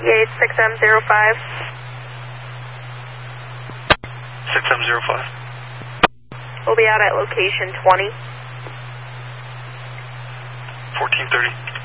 EA 6M05. 6M05. We'll be out at location 20. 1430.